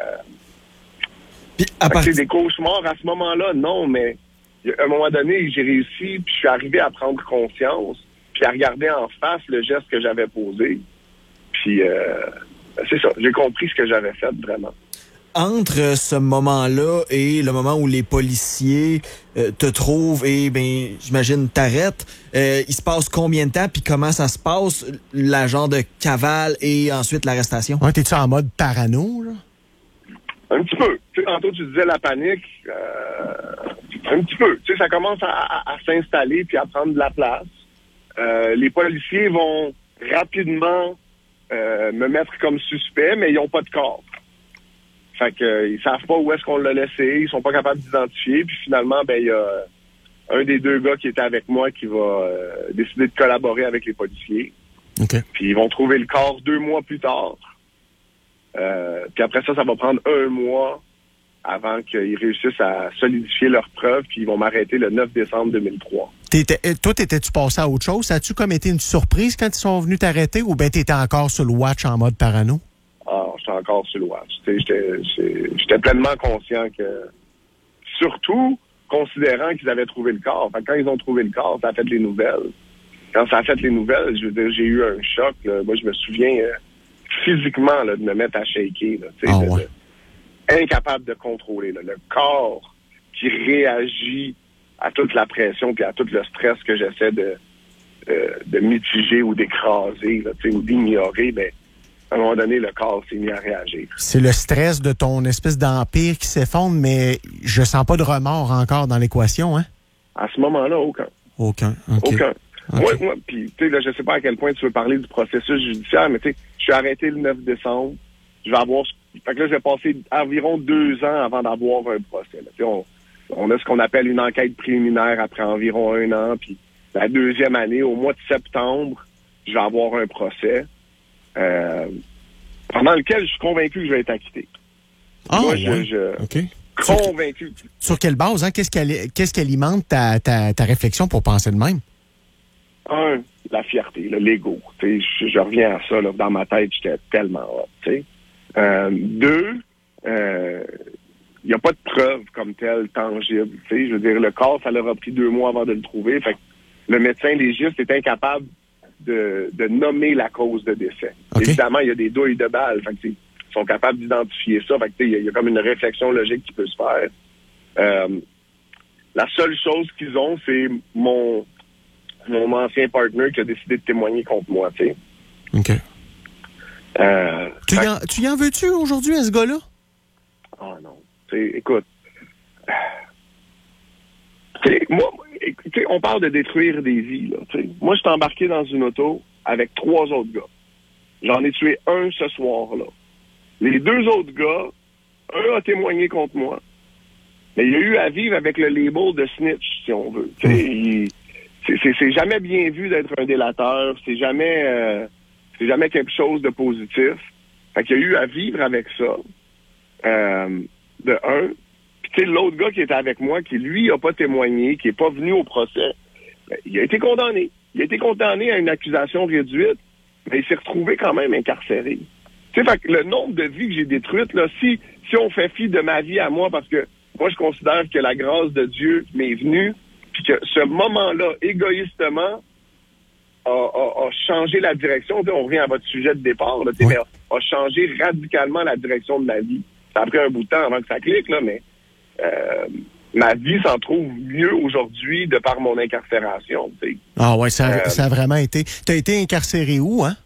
C'est des cauchemars à ce moment-là, non, mais à un moment donné, j'ai réussi, puis je suis arrivé à prendre conscience, puis à regarder en face le geste que j'avais posé. Puis, c'est ça, j'ai compris ce que j'avais fait, vraiment. Entre ce moment-là et le moment où les policiers te trouvent et, j'imagine, t'arrêtent, il se passe combien de temps, puis comment ça se passe, l'agent de cavale et ensuite l'arrestation? Ouais, t'es-tu en mode parano, là? Un petit peu. Tu sais, tantôt, tu disais la panique. Un petit peu. Tu sais, ça commence à s'installer puis à prendre de la place. Les policiers vont rapidement me mettre comme suspect, mais ils n'ont pas de corps. Fait que ils savent pas où est-ce qu'on l'a laissé. Ils sont pas capables d'identifier. Puis finalement, il y a un des 2 gars qui était avec moi qui va décider de collaborer avec les policiers. OK. Puis ils vont trouver le corps 2 mois plus tard. Puis après ça va prendre 1 mois avant qu'ils réussissent à solidifier leurs preuves, puis ils vont m'arrêter le 9 décembre 2003. Toi, t'étais-tu passé à autre chose? Ça a-tu comme été une surprise quand ils sont venus t'arrêter ou bien t'étais encore sur le watch en mode parano? Ah, j'étais encore sur le watch. J'étais pleinement conscient que... Surtout, considérant qu'ils avaient trouvé le corps. Fait que quand ils ont trouvé le corps, ça a fait les nouvelles. quand ça a fait les nouvelles, je veux dire, j'ai eu un choc. Là. Moi, je me souviens physiquement là, de me mettre à shaker. Là, incapable de contrôler. Là, le corps qui réagit à toute la pression et à tout le stress que j'essaie de mitiger ou d'écraser là, ou d'ignorer, ben, à un moment donné, le corps s'est mis à réagir. C'est le stress de ton espèce d'empire qui s'effondre, mais je sens pas de remords encore dans l'équation, hein? À ce moment-là, aucun. Aucun. Okay. Aucun. Okay. Moi, puis, tu sais, là, je sais pas à quel point tu veux parler du processus judiciaire, mais tu sais, je suis arrêté le 9 décembre. Je vais avoir... Fait que là, j'ai passé environ 2 ans avant d'avoir un procès. Là. On a ce qu'on appelle une enquête préliminaire après environ 1 an, puis la 2e année, au mois de septembre, je vais avoir un procès pendant lequel je suis convaincu que je vais être acquitté. Ah, moi, ouais. OK. Convaincu. Sur quelle base, hein? Qu'est-ce qui alimente ta réflexion pour penser de même? 1, la fierté, l'ego. Je reviens à ça, là, dans ma tête, j'étais tellement hot. 2, il n'y a pas de preuve comme telle tangible. Je veux dire, le corps, ça leur a pris 2 mois avant de le trouver. Fait que le médecin légiste est incapable de nommer la cause de décès. Okay. Évidemment, il y a des douilles de balles. Fait que, ils sont capables d'identifier ça. Fait que, il y a comme une réflexion logique qui peut se faire. La seule chose qu'ils ont, c'est mon ancien partner qui a décidé de témoigner contre moi. T'sais. OK. Tu y en veux-tu aujourd'hui à ce gars-là? Ah non. Écoute, moi, on parle de détruire des vies. Là, moi, je suis embarqué dans une auto avec 3 autres gars. J'en ai tué un ce soir-là. Les 2 autres gars, un a témoigné contre moi. Mais il a eu à vivre avec le label de snitch, si on veut. C'est jamais bien vu d'être un délateur. C'est jamais quelque chose de positif. Fait qu'il a eu à vivre avec ça. De un. Puis l'autre gars qui était avec moi, qui lui a pas témoigné, qui est pas venu au procès, ben, il a été condamné. Il a été condamné à une accusation réduite, mais il s'est retrouvé quand même incarcéré. Tu sais, fait que le nombre de vies que j'ai détruites, là, si on fait fi de ma vie à moi, parce que moi, je considère que la grâce de Dieu m'est venue, puis que ce moment-là, égoïstement, a changé la direction. On revient à votre sujet de départ, là, mais a changé radicalement la direction de ma vie. Ça a pris un bout de temps avant que ça clique, là, mais ma vie s'en trouve mieux aujourd'hui de par mon incarcération. T'sais. Ah ouais, ça a vraiment été... Tu as été incarcéré où, hein?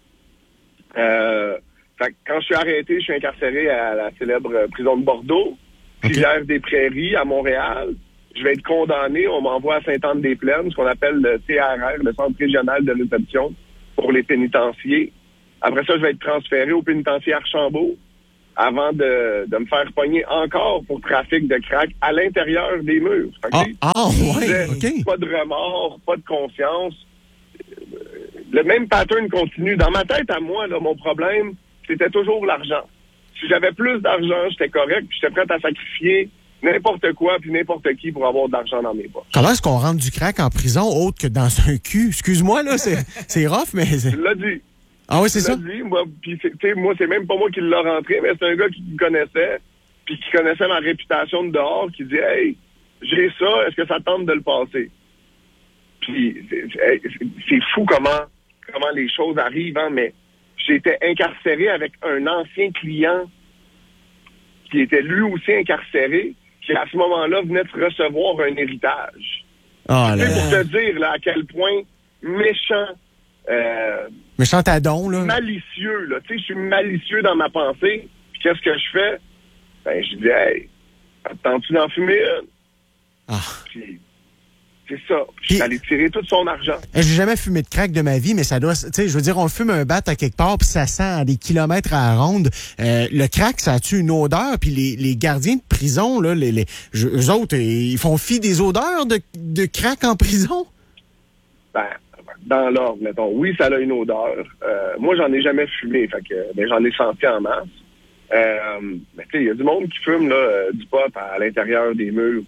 Quand je suis arrêté, je suis incarcéré à la célèbre prison de Bordeaux, Rivière-des-Prairies, à Montréal. Je vais être condamné, on m'envoie à Sainte-Anne-des-Plaines, ce qu'on appelle le TRR, le Centre régional de réception pour les pénitenciers. Après ça, je vais être transféré au pénitencier Archambault avant de me faire pogner encore pour trafic de crack à l'intérieur des murs. OK. Pas de remords, pas de confiance. Le même pattern continue. Dans ma tête, à moi, là, mon problème, c'était toujours l'argent. Si j'avais plus d'argent, j'étais correct, puis j'étais prêt à sacrifier n'importe quoi puis n'importe qui pour avoir de l'argent dans mes poches. Comment est-ce qu'on rentre du crack en prison autre que dans un cul? Excuse-moi, là, c'est rough, mais... Tu l'as dit. Ah oui, c'est ça? Dit, moi, c'est même pas moi qui l'ai rentré, mais c'est un gars qui me connaissait, puis qui connaissait ma réputation de dehors, qui dit « Hey, j'ai ça, est-ce que ça tente de le passer? » Puis c'est fou comment les choses arrivent, hein, mais j'étais incarcéré avec un ancien client qui était lui aussi incarcéré, qui à ce moment-là venait de recevoir un héritage. Oh, c'est pour te dire là, à quel point méchant... méchant tadon, là. Malicieux, là. Tu sais, je suis malicieux dans ma pensée. Puis qu'est-ce que je fais? Ben, je dis, hey, attends-tu d'en fumer une? Ah. Puis, c'est ça. Je suis allé tirer tout son argent. J'ai jamais fumé de crack de ma vie, mais ça doit... Tu sais, je veux dire, on fume un bat à quelque part, puis ça sent à des kilomètres à la ronde. Le crack, ça a-tu une odeur? Puis les gardiens de prison, là, eux autres, ils font fi des odeurs de crack en prison? Ben, dans l'ordre, mettons. Oui, ça a une odeur. Moi, j'en ai jamais fumé, fait que ben, j'en ai senti en masse. Mais tu sais, il y a du monde qui fume là, du pot à l'intérieur des murs.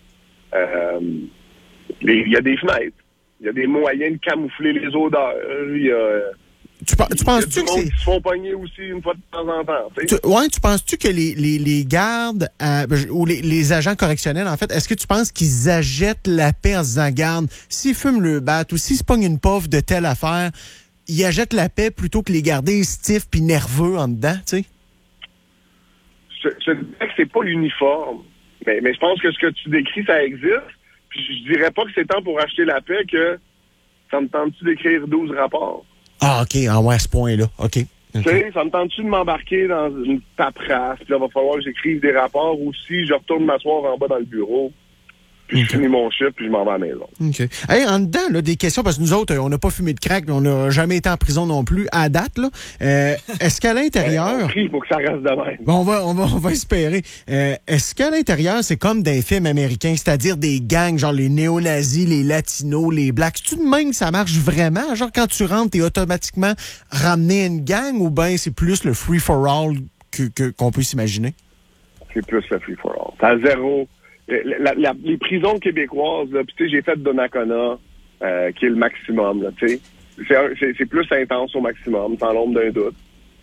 Il y a des fenêtres. Il y a des moyens de camoufler les odeurs. Il y a Tu penses-tu que c'est... Qui se font pogner aussi une fois de temps en temps. Tu penses-tu que les gardes ou les agents correctionnels, en fait, est-ce que tu penses qu'ils achètent la paix en se disant, garde, s'ils fument le bat ou s'ils se pognent une pauvre de telle affaire, ils achètent la paix plutôt que les garder stiffs puis nerveux en dedans, tu sais? Je dirais que c'est pas l'uniforme, mais je pense que ce que tu décris, ça existe. Puis je dirais pas que c'est temps pour acheter la paix que ça me tente-tu d'écrire 12 rapports. Ah, OK, à ce point-là, OK. Tu sais, ça me tente-tu de m'embarquer dans une paperasse, puis là, va falloir que j'écrive des rapports, ou si je retourne m'asseoir en bas dans le bureau, puis je finis mon chiffre, puis je m'en vais à la maison. OK. Hey, en dedans, là, des questions, parce que nous autres, on n'a pas fumé de crack, mais on n'a jamais été en prison non plus, à date, là. Est-ce qu'à l'intérieur... Il faut que ça reste de même. Bon, on va espérer. Est-ce qu'à l'intérieur, c'est comme des films américains, c'est-à-dire des gangs, genre les néo-nazis, les latinos, les blacks? C'est-tu de même que ça marche vraiment? Genre, quand tu rentres, t'es automatiquement ramené à une gang, ou bien c'est plus le free-for-all qu'on peut s'imaginer? C'est plus le free-for-all. C'est à zéro... les prisons québécoises, là, puis tu sais, j'ai fait Donnacona, qui est le maximum, là, tu sais. C'est plus intense au maximum, sans l'ombre d'un doute.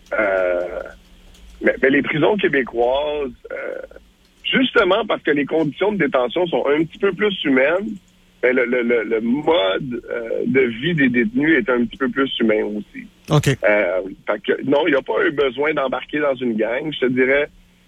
Mais les prisons québécoises, justement parce que les conditions de détention sont un petit peu plus humaines, ben le mode de vie des détenus est un petit peu plus humain aussi. OK. Fait que, non, il n'y a pas eu besoin d'embarquer dans une gang. Je te dirais...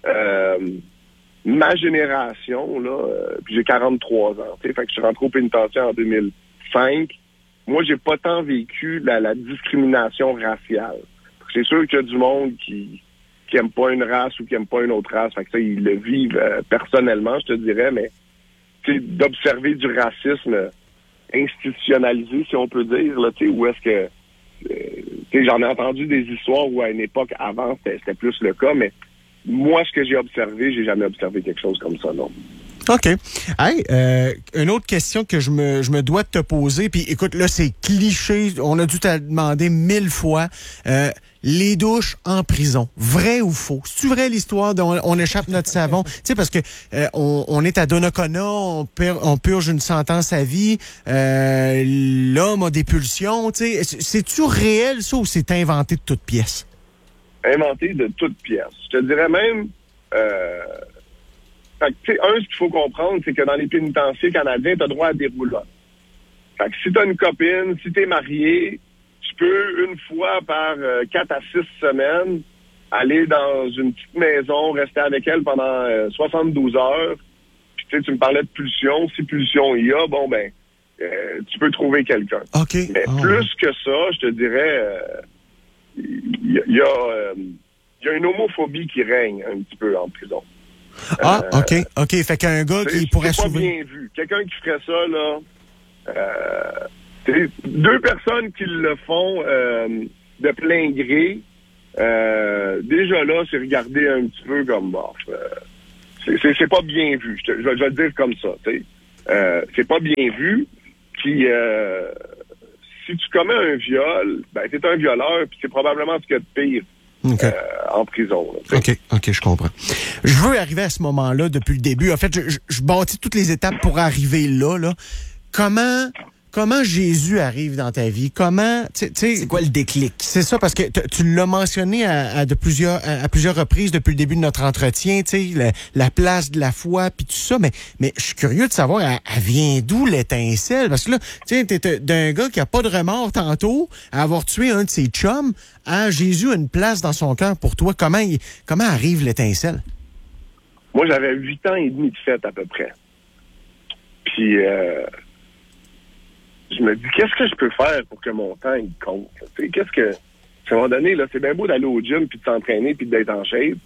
ma génération, là, puis j'ai 43 ans, fait que je suis rentré au pénitentiaire en 2005. Moi, j'ai pas tant vécu la discrimination raciale. C'est sûr qu'il y a du monde qui aime pas une race ou qui aime pas une autre race. Fait que ça, ils le vivent personnellement, je te dirais, mais d'observer du racisme institutionnalisé, si on peut dire, là, où est-ce que... j'en ai entendu des histoires où à une époque avant, c'était plus le cas, mais moi, ce que j'ai observé, j'ai jamais observé quelque chose comme ça, non. OK. Hey, une autre question que je me dois de te poser, puis écoute, là, c'est cliché, on a dû te demander 1000 fois. Les douches en prison, vrai ou faux? C'est-tu vrai l'histoire on échappe notre savon? Tu sais, parce que on est à Donnacona, on purge une sentence à vie, l'homme a des pulsions, tu sais. C'est-tu réel, ça, ou c'est inventé de toutes pièces? Inventé de toutes pièces. Je te dirais même... Fait que, ce qu'il faut comprendre, c'est que dans les pénitenciers canadiens, tu as droit à des roulottes. Fait que si tu as une copine, si tu es marié, tu peux, une fois par 4 à 6 semaines, aller dans une petite maison, rester avec elle pendant 72 heures. Puis tu me parlais de pulsion. Si pulsion il y a, bon, ben, tu peux trouver quelqu'un. OK. Mais plus que ça, je te dirais, il y a une homophobie qui règne un petit peu en prison. OK. Fait qu'un gars qui pourrait c'est pas sauver... bien vu. Quelqu'un qui ferait ça, là... deux personnes qui le font de plein gré, déjà là, c'est regardé un petit peu comme... bof. C'est pas bien vu. Je vais le dire comme ça. C'est pas bien vu. Puis, si tu commets un viol, ben t'es un violeur, puis c'est probablement ce qu'il y a de pire. Okay. En prison. Là, OK, je comprends. Je veux arriver à ce moment-là depuis le début. En fait, je bâtis toutes les étapes pour arriver là. Comment Jésus arrive dans ta vie? Comment, c'est quoi le déclic? C'est ça, parce que tu l'as mentionné à plusieurs reprises depuis le début de notre entretien, la place de la foi, puis tout ça, mais je suis curieux de savoir, elle vient d'où l'étincelle? Parce que là, t'es d'un gars qui a pas de remords tantôt, à avoir tué un de ses chums, Jésus a une place dans son cœur pour toi. Comment arrive l'étincelle? Moi, j'avais 8 ans et demi de fête à peu près. Puis, je me dis, qu'est-ce que je peux faire pour que mon temps, il compte? À un moment donné, là, c'est bien beau d'aller au gym, puis de s'entraîner, puis d'être en shape.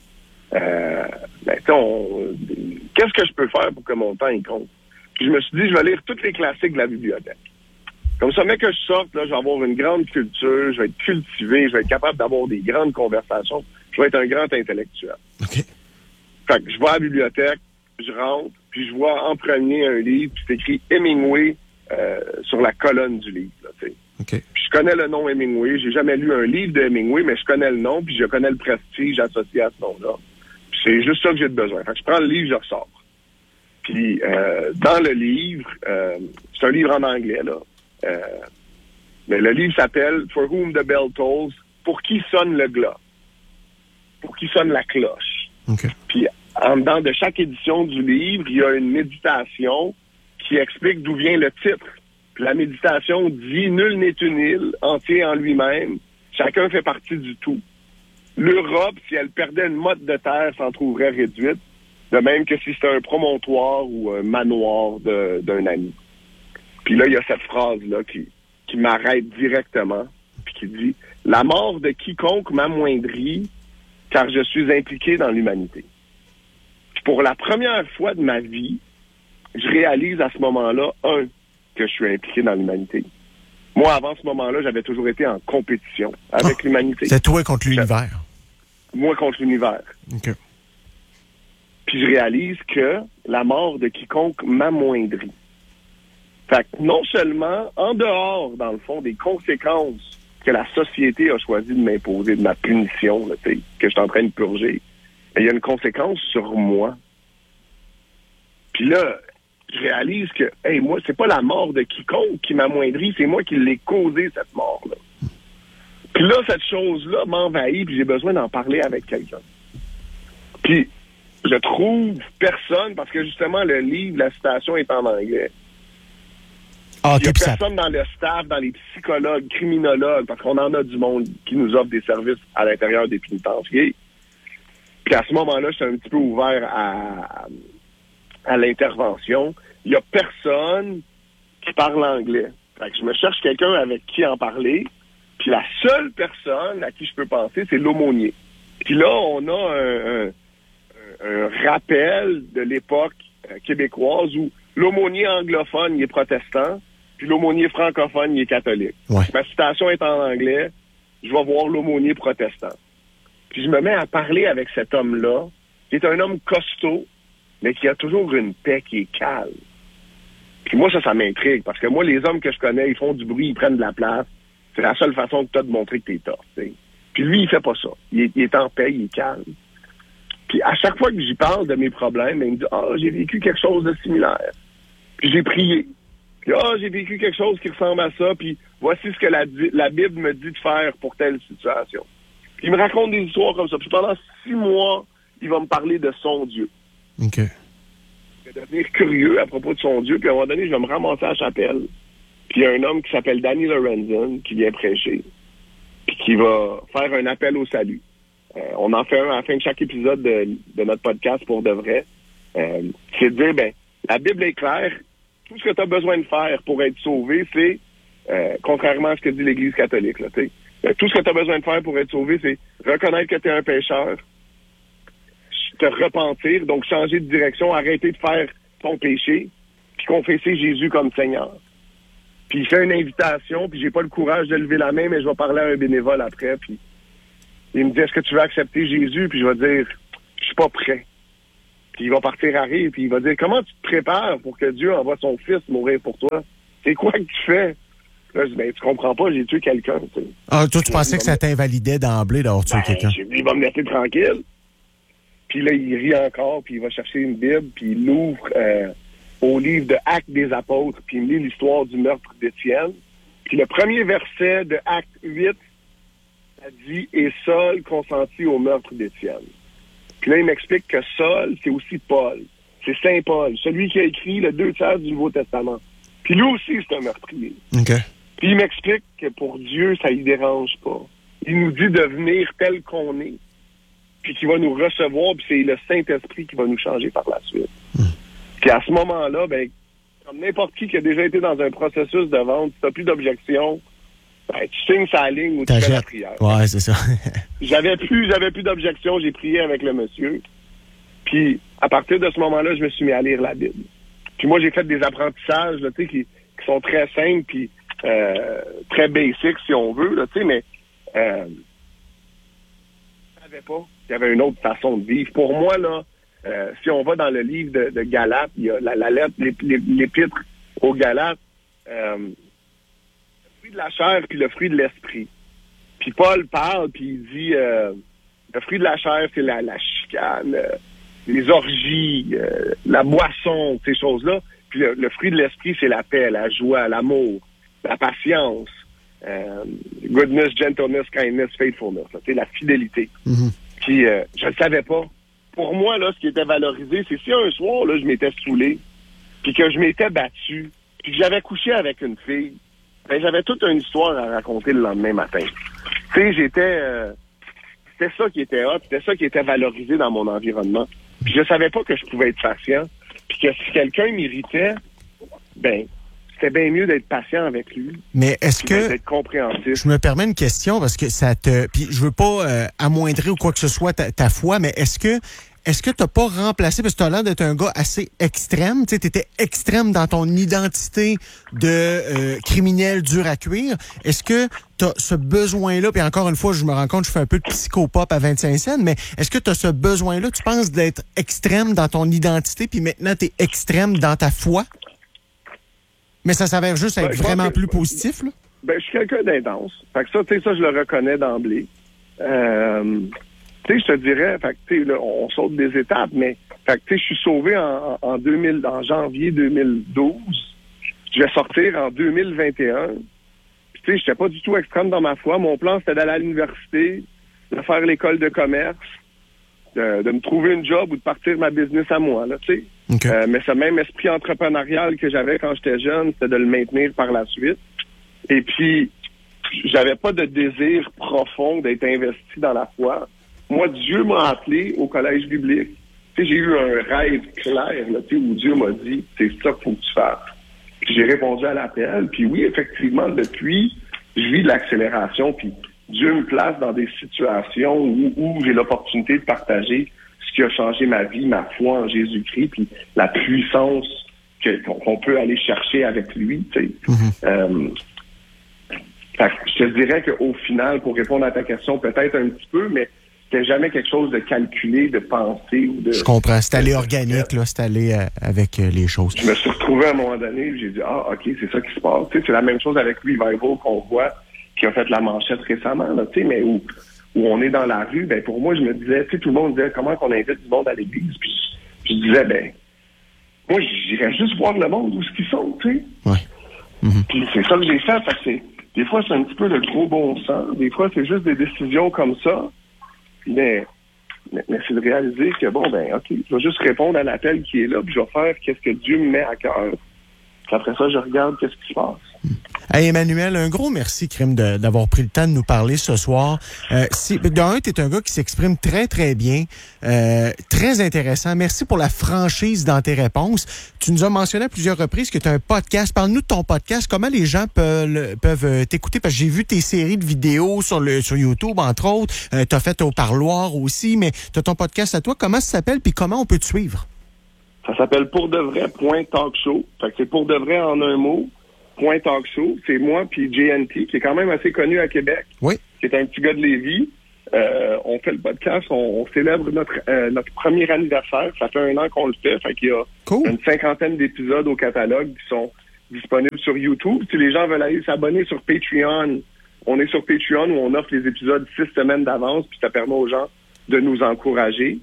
Qu'est-ce que je peux faire pour que mon temps, il compte? Puis je me suis dit, je vais lire tous les classiques de la bibliothèque. Comme ça, mec, que je sorte, là, je vais avoir une grande culture, je vais être cultivé, je vais être capable d'avoir des grandes conversations, je vais être un grand intellectuel. OK. Fait que je vais à la bibliothèque, je rentre, puis je vois en premier un livre, puis c'est écrit Hemingway, sur la colonne du livre. Là, okay. Puis je connais le nom Hemingway. J'ai jamais lu un livre de Hemingway, mais je connais le nom, puis je connais le prestige associé à ce nom-là. Puis c'est juste ça que j'ai besoin. Fait que je prends le livre, je ressors. Puis dans le livre, c'est un livre en anglais, là. Mais le livre s'appelle « For Whom the Bell Tolls », pour qui sonne le glas, pour qui sonne la cloche. Okay. Puis, en dedans de chaque édition du livre, il y a une méditation qui explique d'où vient le titre. Puis la méditation dit « Nul n'est une île, entier en lui-même. Chacun fait partie du tout. L'Europe, si elle perdait une motte de terre, s'en trouverait réduite, de même que si c'était un promontoire ou un manoir d'un ami. » Puis là, il y a cette phrase-là qui m'arrête directement, puis qui dit « La mort de quiconque m'amoindrit, car je suis impliqué dans l'humanité. » Puis pour la première fois de ma vie, je réalise à ce moment-là, que je suis impliqué dans l'humanité. Moi, avant ce moment-là, j'avais toujours été en compétition avec l'humanité. C'est toi contre l'univers. Moi contre l'univers. Okay. Puis je réalise que la mort de quiconque m'amoindrit. Fait que non seulement, en dehors, dans le fond, des conséquences que la société a choisi de m'imposer, de ma punition, là, que je suis en train de purger, il y a une conséquence sur moi. Puis là, je réalise que, moi, c'est pas la mort de quiconque qui m'amoindrit, c'est moi qui l'ai causé, cette mort-là. Puis là, cette chose-là m'envahit, puis j'ai besoin d'en parler avec quelqu'un. Puis, je trouve personne, parce que justement, le livre, la citation est en anglais. Il n'y a personne dans le staff, dans les psychologues, criminologues, parce qu'on en a du monde qui nous offre des services à l'intérieur des pénitenciers. Puis à ce moment-là, je suis un petit peu ouvert à l'intervention. Il n'y a personne qui parle anglais. Fait que je me cherche quelqu'un avec qui en parler. Puis la seule personne à qui je peux penser, c'est l'aumônier. Puis là, on a un rappel de l'époque québécoise où l'aumônier anglophone, il est protestant, puis l'aumônier francophone, il est catholique. Ouais. Ma citation est en anglais, je vais voir l'aumônier protestant. Puis je me mets à parler avec cet homme-là, qui est un homme costaud, mais qui a toujours une paix qui est calme. Puis moi, ça m'intrigue, parce que moi, les hommes que je connais, ils font du bruit, ils prennent de la place. C'est la seule façon que tu as de montrer que t'es tough, t'sais. Puis lui, il fait pas ça. Il est en paix, il est calme. Puis à chaque fois que j'y parle de mes problèmes, il me dit « j'ai vécu quelque chose de similaire. » Puis j'ai prié. Puis « j'ai vécu quelque chose qui ressemble à ça, puis voici ce que la Bible me dit de faire pour telle situation. » Puis il me raconte des histoires comme ça. Puis pendant 6 mois, il va me parler de son Dieu. OK. Je vais devenir curieux à propos de son Dieu, puis à un moment donné, je vais me ramasser à la chapelle. Puis il y a un homme qui s'appelle Danny Lorenzen qui vient prêcher, puis qui va faire un appel au salut. On en fait un à la fin de chaque épisode de notre podcast pour de vrai. C'est de dire, la Bible est claire. Tout ce que tu as besoin de faire pour être sauvé, c'est, contrairement à ce que dit l'Église catholique, là, tout ce que tu as besoin de faire pour être sauvé, c'est reconnaître que tu es un pécheur, te repentir, donc changer de direction, arrêter de faire ton péché, puis confesser Jésus comme Seigneur. Puis il fait une invitation, puis j'ai pas le courage de lever la main, mais je vais parler à un bénévole après, puis il me dit, est-ce que tu veux accepter Jésus? Puis je vais dire, je suis pas prêt. Puis il va partir à rire, puis il va dire, comment tu te prépares pour que Dieu envoie son fils mourir pour toi? C'est quoi que tu fais? Là, je dis, tu comprends pas, j'ai tué quelqu'un. T'sais. Toi, tu pensais que ça t'invalidait d'emblée d'avoir tué quelqu'un? Il va me laisser tranquille. Puis là, il rit encore, puis il va chercher une Bible, puis il l'ouvre au livre de Actes des Apôtres, puis il me lit l'histoire du meurtre d'Étienne. Puis le premier verset de Acte 8, ça dit « Et Saul consentit au meurtre d'Étienne ». Puis là, il m'explique que Saul, c'est aussi Paul. C'est Saint Paul, celui qui a écrit le 2/3 du Nouveau Testament. Puis lui aussi, c'est un meurtrier. OK. Puis il m'explique que pour Dieu, ça ne dérange pas. Il nous dit de venir tel qu'on est, puis qu'il va nous recevoir, puis c'est le Saint-Esprit qui va nous changer par la suite. Puis à ce moment-là, comme n'importe qui a déjà été dans un processus de vente, si tu n'as plus d'objection, tu signes sa ligne ou tu fais la prière. Ouais, c'est ça. J'avais plus d'objection, j'ai prié avec le monsieur. Puis à partir de ce moment-là, je me suis mis à lire la Bible. Puis moi, j'ai fait des apprentissages là, qui sont très simples, puis très basiques, si on veut, là, mais je savais pas qu'il y avait une autre façon de vivre. Pour moi, là, si on va dans le livre de Galates, il y a la lettre, l'épître aux Galates, le fruit de la chair puis le fruit de l'esprit. Puis Paul parle, puis il dit, le fruit de la chair, c'est la chicane, les orgies, la boisson, ces choses-là. Puis le fruit de l'esprit, c'est la paix, la joie, l'amour, la patience, goodness, gentleness, kindness, faithfulness. C'est la fidélité. Puis, je le savais pas. Pour moi, là, ce qui était valorisé, c'est si un soir, là, je m'étais saoulé, puis que je m'étais battu, puis que j'avais couché avec une fille, ben, j'avais toute une histoire à raconter le lendemain matin. Tu sais, c'était ça qui était hot, c'était ça qui était valorisé dans mon environnement. Puis je savais pas que je pouvais être patient, puis que si quelqu'un m'irritait, ben, c'était bien mieux d'être patient avec lui. Mais est-ce que d'être compréhensif. Je me permets une question parce que ça te... Puis je veux pas amoindrir ou quoi que ce soit ta foi, mais est-ce que t'as pas remplacé, parce que t'as l'air d'être un gars assez extrême, tu sais, t'étais extrême dans ton identité de criminel dur à cuire. Est-ce que t'as ce besoin-là, puis encore une fois, je me rends compte, je fais un peu de psychopop à 25 cents, mais est-ce que t'as ce besoin-là, tu penses d'être extrême dans ton identité, puis maintenant t'es extrême dans ta foi? Mais ça s'avère juste être vraiment plus positif, là? Ben, je suis quelqu'un d'intense. Fait que ça, tu sais, ça, je le reconnais d'emblée. Tu sais, je te dirais, fait que, tu sais, là, on saute des étapes, mais, fait que, tu sais, je suis sauvé en janvier 2012. Je vais sortir en 2021. Puis, tu sais, j'étais pas du tout extrême dans ma foi. Mon plan, c'était d'aller à l'université, de faire l'école de commerce, de me trouver une job ou de partir ma business à moi, là, tu sais. Okay. Mais ce même esprit entrepreneurial que j'avais quand j'étais jeune, c'était de le maintenir par la suite. Et puis, j'avais pas de désir profond d'être investi dans la foi. Moi, Dieu m'a appelé au collège biblique. Tu sais, j'ai eu un rêve clair, là, tu sais, où Dieu m'a dit, c'est ça qu'il faut que tu fasses. Puis j'ai répondu à l'appel. Puis oui, effectivement, depuis, je vis de l'accélération. Puis Dieu me place dans des situations où j'ai l'opportunité de partager ce qui a changé ma vie, ma foi en Jésus-Christ, puis la puissance qu'on peut aller chercher avec lui, tu sais. Je te dirais qu'au final, pour répondre à ta question, peut-être un petit peu, mais c'était jamais quelque chose de calculé, de pensé ou de... Je comprends. C'est allé organique, là. C'est allé avec les choses. Je me suis retrouvé à un moment donné et j'ai dit, OK, c'est ça qui se passe. Tu sais, c'est la même chose avec Revival qu'on voit, qui a fait la manchette récemment, là, tu sais, mais où on est dans la rue, ben pour moi, je me disais, tu sais, tout le monde disait, comment qu'on invite du monde à l'église? Puis je disais, ben, moi, j'irais juste voir le monde où ce qu'ils sont, tu sais. Ouais. Puis c'est ça que j'ai fait, parce que des fois, c'est un petit peu le gros bon sens. Des fois, c'est juste des décisions comme ça. Mais c'est de réaliser que, bon, ben, OK, je vais juste répondre à l'appel qui est là, puis je vais faire qu'est-ce que Dieu me met à cœur. Puis après ça, je regarde qu'est-ce qui se passe. Hey Emmanuel, un gros merci, Crime, d'avoir pris le temps de nous parler ce soir. D'un, t'es un gars qui s'exprime très, très bien, très intéressant. Merci pour la franchise dans tes réponses. Tu nous as mentionné à plusieurs reprises que tu as un podcast. Parle-nous de ton podcast. Comment les gens peuvent t'écouter? Parce que j'ai vu tes séries de vidéos sur YouTube, entre autres. Tu as fait au parloir aussi, mais tu as ton podcast à toi. Comment ça s'appelle? Puis comment on peut te suivre? Ça s'appelle Pour de vrai .talkshow. Fait que c'est Pour de vrai en un mot. .talkshow. C'est moi puis JNT, qui est quand même assez connu à Québec. Oui. Qui est un petit gars de Lévis. On fait le podcast, on célèbre notre premier anniversaire. Ça fait 1 an qu'on le fait. Fait qu'il y a une 50aine d'épisodes au catalogue qui sont disponibles sur YouTube. Si les gens veulent aller s'abonner sur Patreon, on est sur Patreon où on offre les épisodes 6 semaines d'avance, puis ça permet aux gens de nous encourager.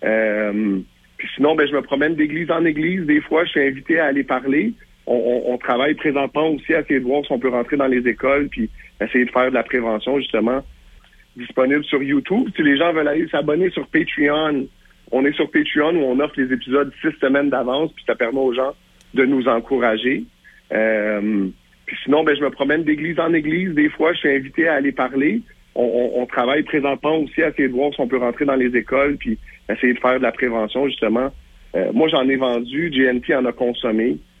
Puis sinon, ben je me promène d'église en église. Des fois, je suis invité à aller parler. On travaille présentement aussi à essayer de voir si on peut rentrer dans les écoles puis essayer de faire de la prévention, justement, disponible sur YouTube. Si les gens veulent aller s'abonner sur Patreon, on est sur Patreon où on offre les épisodes 6 semaines d'avance, puis ça permet aux gens de nous encourager. Puis sinon, ben je me promène d'église en église. Des fois, je suis invité à aller parler. On travaille présentement aussi à essayer de voir si on peut rentrer dans les écoles puis essayer de faire de la prévention, justement. Moi, j'en ai vendu, JNT en a consommé.